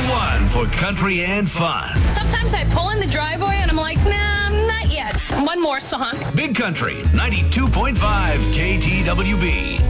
one for country and fun. Sometimes I pull in the driveway and I'm like, nah, not yet. One more song. Big Country 92.5 KTWB.